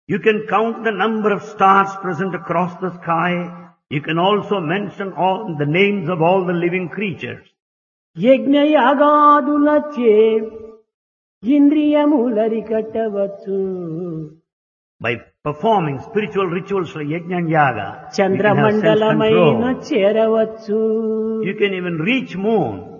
You can count the number of stars present across the sky. You can also mention all the names of all the living creatures. యజ్ఞయాగాదులచే ఇంద్రియములరికట్టవచ్చు. By performing spiritual rituals like yajna and yaga, you can have చంద్రమండలమైన self-control. చేరవచ్చు. You can even reach moon.